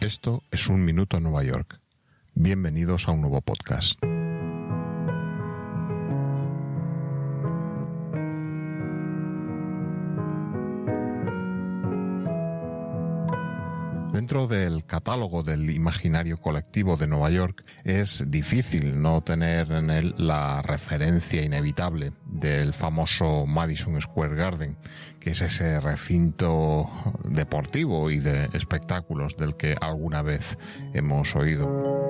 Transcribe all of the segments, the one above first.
Esto es Un Minuto en Nueva York. Bienvenidos a un nuevo podcast. Dentro del catálogo del imaginario colectivo de Nueva York es difícil no tener en él la referencia inevitable del famoso Madison Square Garden, que es ese recinto deportivo y de espectáculos del que alguna vez hemos oído.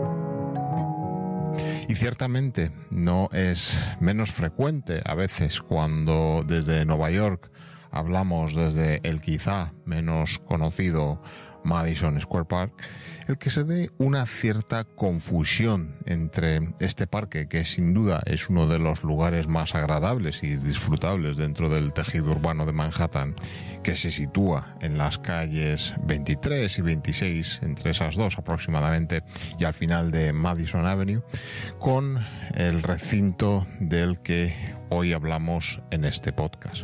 Y ciertamente no es menos frecuente a veces cuando desde Nueva York hablamos desde el quizá menos conocido Madison Square Park, el que se dé una cierta confusión entre este parque, que sin duda es uno de los lugares más agradables y disfrutables dentro del tejido urbano de Manhattan, que se sitúa en las calles 23 y 26, entre esas dos aproximadamente, y al final de Madison Avenue, con el recinto del que hoy hablamos en este podcast.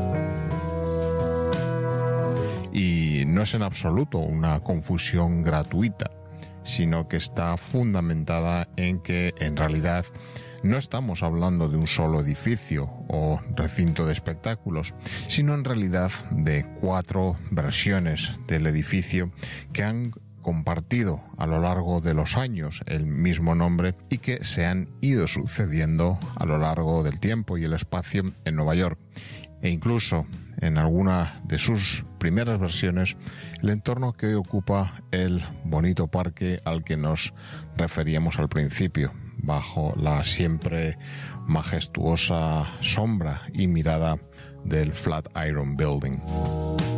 Y no es en absoluto una confusión gratuita, sino que está fundamentada en que en realidad no estamos hablando de un solo edificio o recinto de espectáculos, sino en realidad de 4 versiones del edificio que han compartido a lo largo de los años el mismo nombre y que se han ido sucediendo a lo largo del tiempo y el espacio en Nueva York. E incluso en alguna de sus primeras versiones, el entorno que hoy ocupa el bonito parque al que nos referíamos al principio, bajo la siempre majestuosa sombra y mirada del Flatiron Building.